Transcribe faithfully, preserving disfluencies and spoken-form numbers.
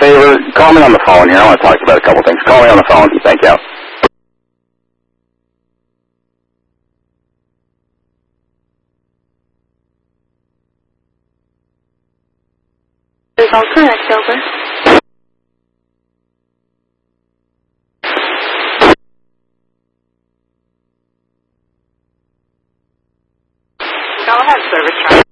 favor? Call me on the phone here. I want to talk to you about a couple things. Call me on the phone. Thank you. Is all correct, over. Go ahead, service.